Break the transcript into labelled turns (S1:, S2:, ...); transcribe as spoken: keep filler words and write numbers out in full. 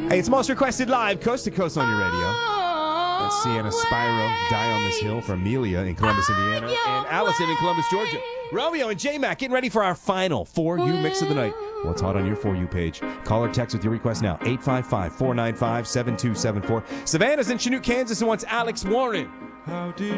S1: Hey, it's Most Requested Live, coast to coast on your radio. That's Sienna Spyro, Die on This Hill for Amelia in Columbus, Indiana, and Allison in Columbus, Georgia. Romeo and J-Mac getting ready for our final For You mix of the night. What's hot on your For You page? Call or text with your request now, eight five five, four nine five, seven two seven four. Savannah's in Chanute, Kansas, and wants Alex Warren. How did